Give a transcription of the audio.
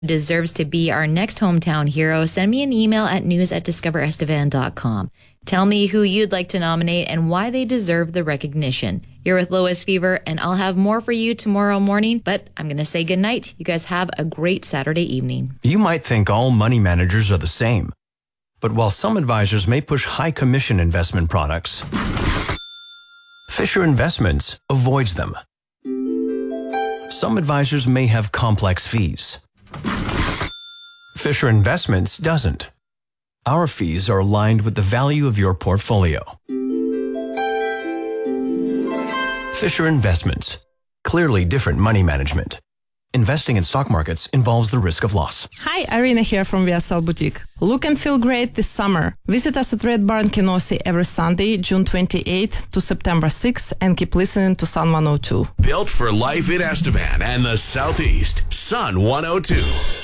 deserves to be our next hometown hero, send me an email at news@discoverestevan.com. Tell me who you'd like to nominate and why they deserve the recognition. You're with Lois Fever, and I'll have more for you tomorrow morning, but I'm going to say goodnight. You guys have a great Saturday evening. You might think all money managers are the same, but while some advisors may push high commission investment products, Fisher Investments avoids them. Some advisors may have complex fees. Fisher Investments doesn't. Our fees are aligned with the value of your portfolio. Fisher Investments. Clearly different money management. Investing in stock markets involves the risk of loss. Hi, Irina here from VSL Boutique. Look and feel great this summer. Visit us at Red Barn Kenosi every Sunday, June 28th to September 6th, and keep listening to Sun 102. Built for life in Estevan and the Southeast, Sun 102.